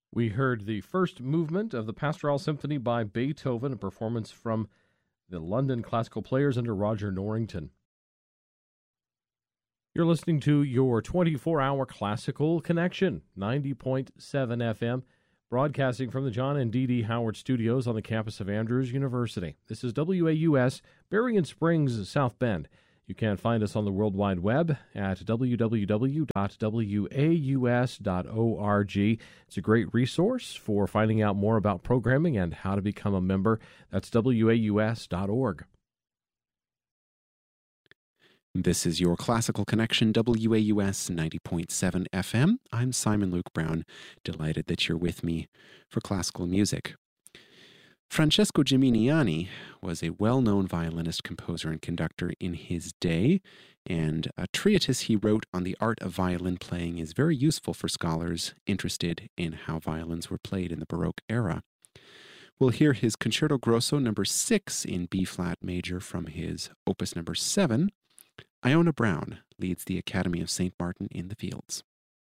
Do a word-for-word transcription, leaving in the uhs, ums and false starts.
We heard the first movement of the Pastoral Symphony by Beethoven, a performance from the London Classical Players under Roger Norrington. You're listening to your twenty-four hour Classical Connection, ninety point seven F M, broadcasting from the John and Dee Dee Howard Studios on the campus of Andrews University. This is W A U S, Berrien Springs, South Bend. You can find us on the World Wide Web at w w w dot w a u s dot org. It's a great resource for finding out more about programming and how to become a member. That's w a u s dot org. This is your Classical Connection, W A U S ninety point seven F M. I'm Simon Luke Brown, delighted that you're with me for classical music. Francesco Gimignani was a well-known violinist, composer, and conductor in his day, and a treatise he wrote on the art of violin playing is very useful for scholars interested in how violins were played in the Baroque era. We'll hear his Concerto Grosso number six in B-flat major from his opus number seven. Iona Brown leads the Academy of Saint Martin in the Fields.